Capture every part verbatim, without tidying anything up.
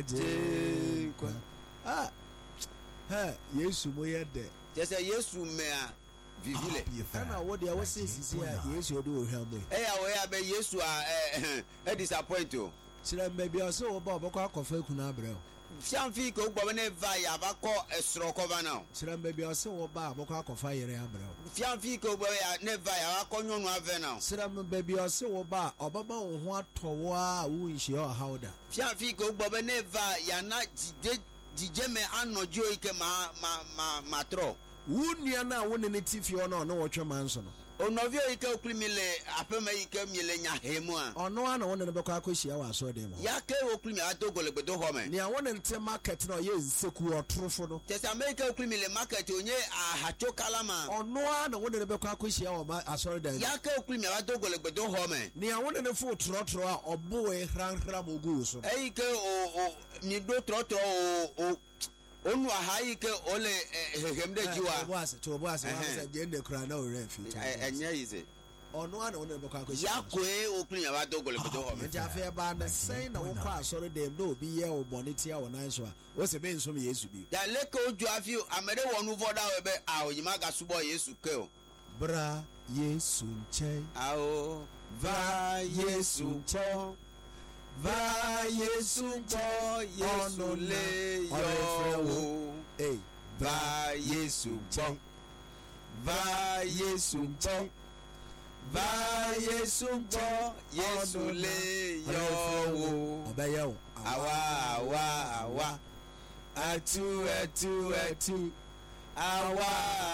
Kwa. Ah. Ha, Yesu mo yede. Just say Yesu me a vivile. Ana wo de wo say sisi a Yesu do ohwa mo. Eh ya we ya be Yesu a eh disappoint o. Sira mbe o so wo ba obekọ akofa ekunu abrẹ o. Fiamfi ko gbo na va ya ba ko esro ko ba na o. Sira mbe o so wo ba obekọ akofa yere abrẹ o. Fiamfi ko gbo ya na va ya ba ko nyonu ave na o. Sira mbe o so wo ba obaba wo ho atowo a wo nhie o hauda. Fiamfi ko gbo na va ya na jide jijeme anojo ike ma ma ma matro. Wunia na wo ne ne tifi ono no wo twema nso no. Onovio ike oklimile apema ike miele nya hemu a. Ono ana wo ne be kwa akohia wa so dem. Ya ke oklimi atogologbedo home. Ni awon nte market na ye nseku otrofo no. Tese America oklimile market onye ahacho kalama. Ono ana wo ne be kwa akohia wa ma asori dem. Ya ke oklimi atogologbedo home. Ni awon ne fo trotro a obo e hranhra mogu so. E ike o o ni do trotro o o onu ahai ke ole hehemde jiwa boase to boase wa se je nde kura na ore fi enye yize onu ana wona be kwa akohia yakwe oklinya ba dogologbedo home. Ja fe ba na sei na wo kwa asori dem do obi ye oboniti a wona nso a wo se be nso me Yesu bi ya leke oju afi amere wonu voda we be a oyima ga subo Yesu ke o bra Yesu nche a o va Yesu nche va Yesu nche Yesu le yo eh va Yesu nche va Yesu nche va Yesu nche Yesu le yo obeyo awa awa awa atu atu atu awa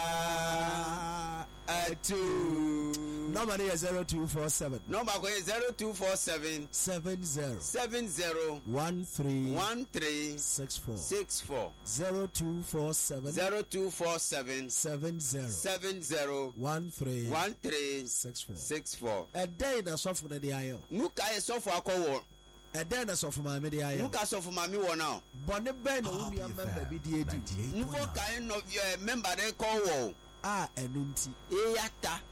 atu. Number is zero two four seven. Number is zero two four seven seven zero seven zero one three one three six four six four zero two four seven zero two four seven seven zero seven zero one three one three six four six four. A day na suffer the ayo. Nuka is suffer akowo. A day na suffer my media ayo. Nuka suffer mami wo now. Bonne ben no uni member bi di edi. Nuka kind of your member they call wo. Ah enunti. E yata.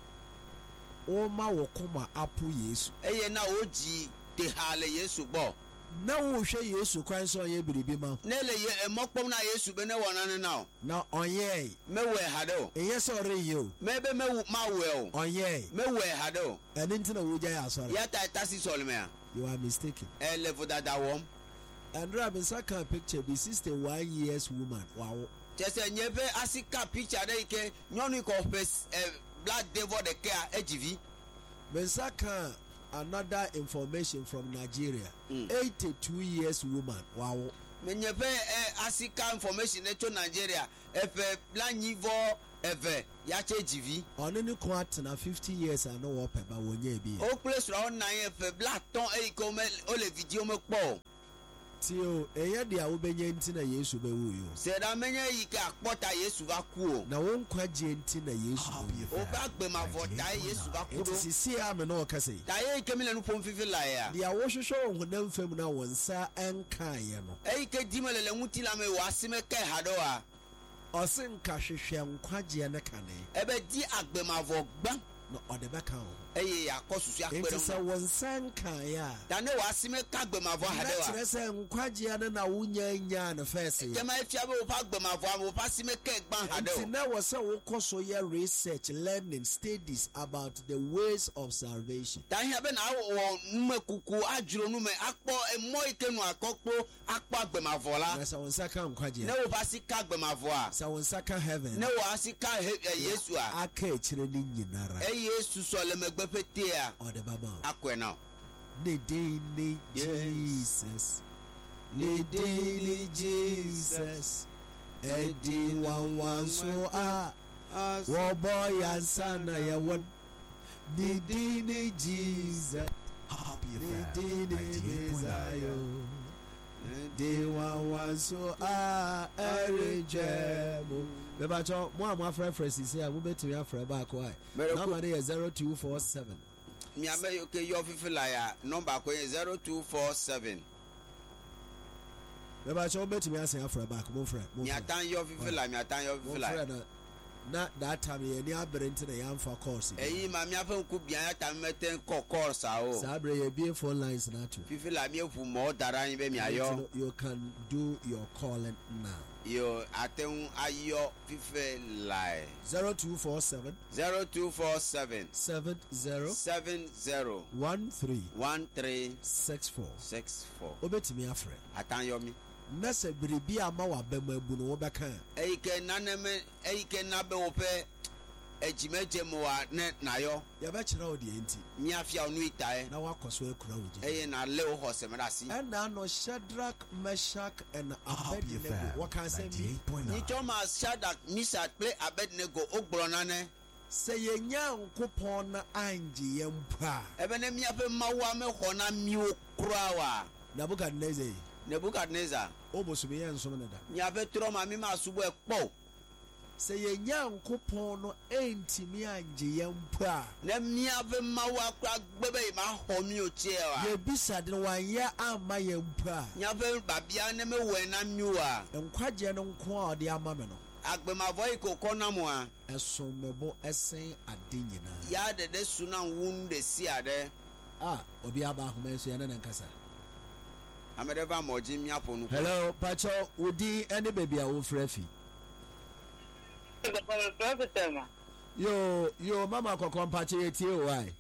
O ma wo koma apu Yesu. Eye na oji te hale Yesu bo. Na wo hwe Yesu kwan so ye biribi ma. Na le ye emokpom na Yesu be na wona ne na. Na onye. Me we hade o. Eye so re yo. Me be me ma we o. Onye. Me we hade o. Enunti na wo ja asore. Ya ta tasi solme a. You are mistaken. E level dada wom. And Rabin Saka picture be sixty-one years woman. Wow. Just a nyebe asika picture de ike nyonu ko face black devil de care H V. Bensaka another information from Nigeria. Mm. eighty-two years woman. Wow. Menyebe asika information to Nigeria. Efe black nivo efe yache H V. Oni ni ko atena fifty years ano wo pe ba wonye bi. O place round nine efe black ton e ko me o le video me po. Tio eye dia wo benye nti na Yesu be wu yo. Se da menye yi ka akpota Yesu ba ku o. Na won kwaje nti na Yesu be. O ba gbe ma vota Yesu ba ku do. Eti sisi a me no kase. Da ye kemile no pom fifi la ya. Dia wo hwehwe wo honam fam na wonsa enka ye no. E ke dimelele nguti la me wasime ke hado a. Osin ka hwehwe nkwaje ne kane. Ebe di agbe ma vo gban. No odebeka o. Eye yakosusu akpere. Enti se wonsa nka ya. Da ne wasime ka agbe ma vo hado a. Eti se nkwaje ne na wunya nya na first. Kema efia be wo pa agbe ma vo am wo pa sime ke gban hado. Enti na wo se wo koso ye research learning studies about the ways of salvation. Da hia be na wo numekuku adwuro nume akpo emo ikenu akokpo akpo agbe ma vo la. Na se wonsa ka nkwaje. Ne wo pa sika agbe ma vo a. Se wonsa ka heaven. Ne wo asika Yesu a. Aka echire ni nyinara. Yesu so le megbe pete a o de baba akwe na the daily Jesus the daily Jesus edi wan wan so a wo boy ansana ya won the daily Jesus happy the de wan wan so a erejemo beba cho mo am afra fresh say a mo betimi afra back why number is zero two four seven mi ame okay your fifila ya number ko is zero two four seven beba cho betimi asan afra back mo fra mi atan your fifila mi atan your fifila na that time ye ni aberente na yamfa course eyi ma mi afa nku bia ya ta meten ko course a o sabre ye be phone lines na to fifi la mi efu mo daran be mi ayo you can do your calling now. Yo aten ayo fifi lie zero two four seven zero two four seven seven zero seven zero one three one three six four six four obetimi afre atan yo mi na se biribi ama wa bemabu no wobeka eyike naneme eyike nabe ope ejimeje mo wa ne nayo ya be kira odi enti mi afia onu itae na wakoso ekura oji eye na le o hose merasi and na no Shadrach, Meshach and Abednego what can say me ni choma Shadrach, Meshach play Abednego ogboro nane se yenya nkopon na anji yempa ebe ne mi afa mawa me hona mi okura wa Nebuchadnezzar Nebuchadnezzar obosumi ye nso ne da mi afa tro ma mi ma subo ekpo se yenya nkopon no entimi anji yempa ne mi afa mawa kra gbebe ma ho mi o che wa ye bisa de wanya ama yempa mi afa babia ne me we na mi wa nkwaje no nko a ode ama me no agbema boy ko kona mo a eso mebo esen ade nyina ya de de suna wunde si ade ah obi aba ahoma so ya na nkasa amedeva moji mi apo nu hello pacho udi any baby a wo frefi yo yo mama kokon pacho etie why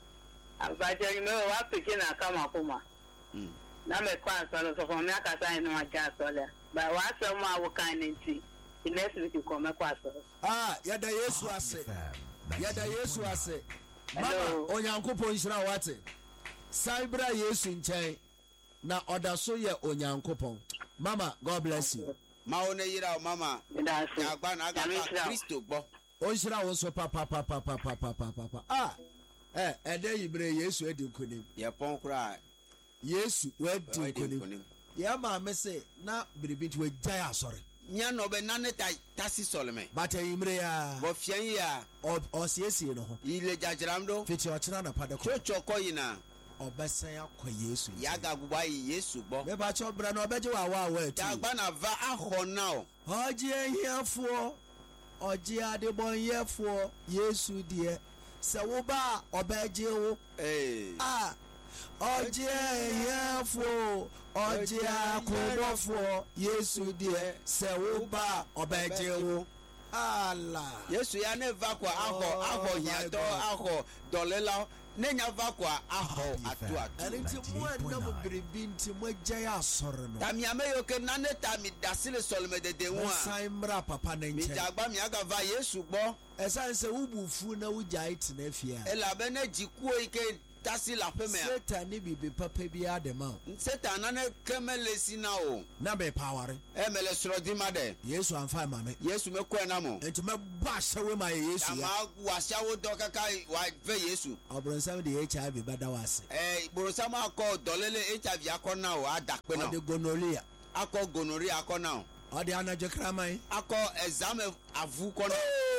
abaje ni me wa pikin na kama kuma mm na me kwa so so for me aka sai no aja so le ba wa so ma wo kan nti next week ko me kwa so ah yada Yesu ase yada Yesu ase mama onyankopon hira wate saibra Yesu nchen na odaso ye onyankopon mama God bless you ma one yira mama ya gba na ga Kristo gbo o hira wo so papa papa papa papa papa ah eh ede yibre Yesu edi nkonim ye pon kura Yesu wedi nkonim ya ma me se na biribiti we jaya asore nya no be nane ta tasi solome bata yimre ya bo fian ya o siesie no ho ile jajiram do fiti o kira na pada ko chocho koyina obesan akwa Yesu ya ga gugba Yesu gbo me ba cho bra na obeje wa wa wa tu ya gba na va aho now oje ehiafo oje adebonyefo Yesu die se wo ba obeje wo eh ah oje ehiafo oje akobofo Yesu die se wo ba obeje wo ala Yesu ya ne va kwa aho aho hiato aho dolela nenya va kwa aho atu atu enti mo na mo biribi nti mo gya asore no tami ameyo ke nane tami dasile solome de de wa sai mra papa na nche mi jagba mi aga va Yesu gbo esan se wubufu na wugya itena afia ela be na jikuo ike tasi la peme Satan ni bibi papa bi adema Satan na ne kemele sina o na be powere emele soro di made Yesu anfa mame Yesu me ko na mo enti me ba hyewe ma Yesu ya ma washawo do kaka wa ve Yesu obronsam de H I V bada wase eh borosam akọ dolele H I V akọ na o adape na de gonorrhea akọ gonorrhea akọ na o de anaje kraman akọ exam avu ko na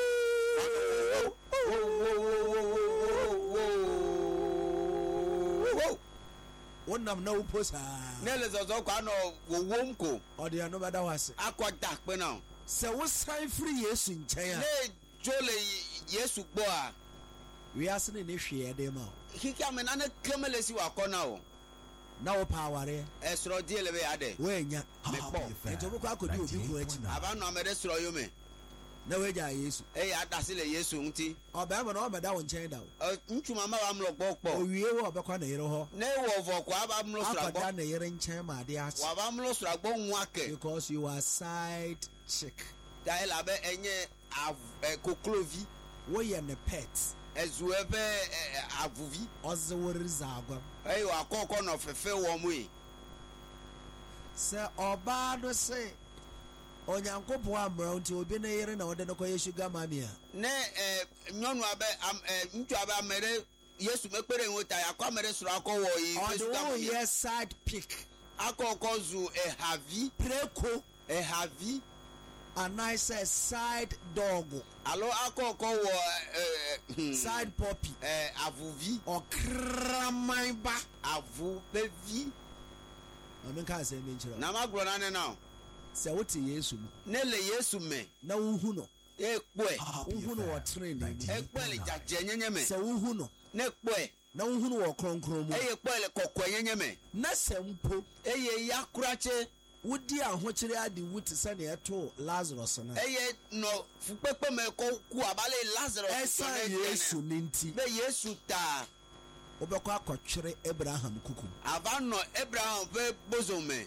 wonam na uposa nele zozo kwa no wowom ko o de no bada wase akọ dape na se wo sai free Yesu nchen a ne jole Yesu gbo a we ase ne ne hwe de ma hika me na ne kemele si wa kọ na o na wo powere esro die lebe ade we nya me po enti wo kwa akodi obi ku achi na aba no amede sro yo me na we ja Yesu e ya dasile Yesu nti obema na o meda wo nchen da wo ntuma ma ba mlo gbogbo owie wo obekwa na yere ho na wo vo kwa ba mlo sro agbo akọda na yere nchen ma de ase wa ba mlo sro agbo nwa ke because you are side chick da ela be enye koklovi wo ye ne pet ezu ebe avuvi oze wo riza agwa e wa kokọ no fefe wo mu yi se oba do se onyankopo amra nti obi na yere na ode no koye sugar mami a ne nyonu abe ntu abe amere Yesu mekpere nwota ya kwa mere sro akọwo yi sugar mami yes side pick akọkọ zu e havi preko e havi and I say side dog alo akọkọ wo side puppy eh avuvi okraman ba avu bevi amenka asem nchira na magro na ne na se wote Yesu mu ne le Yesu me na wuhu no ekpoe wohu no wɔ training ekpoe le dzadze nyenye me sɛ wohu no ne kpoe na wohu no wɔ kronkron mu eye kpoe le kɔkɔe nyenye me na sɛ mpo eye ya kuratse wodi ahokyere ade wu te sɛ nea ɛtoo Lazarus no eye nɔ fukpekpe me kɔ ku abale Lazarus ɛsan Yesu ne nti be Yesu ta wobɛkɔ akɔtwere Abraham kuku ava nɔ Abraham ƒe bozo me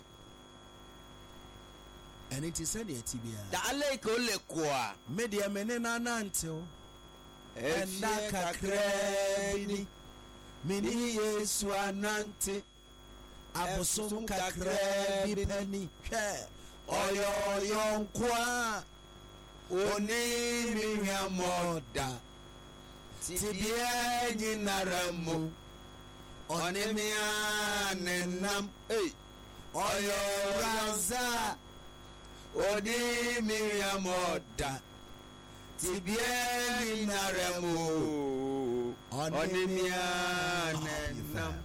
ɛne nti sɛdeɛ ɛte biara da ale ke wole koa medeɛ me ne nanantew ɛnna efie kakraa bi ni mene Yesu anante abosom kakraa bi pani hwɛ ɔyɛ ɔyɔnko a oni mi hwɛmɔ da tibia nyinara mu ɔne me a ne nam ei ɔyɛ ransa oni mi hwɛmɔ da tibia nyinara mu ɔne me a ne nam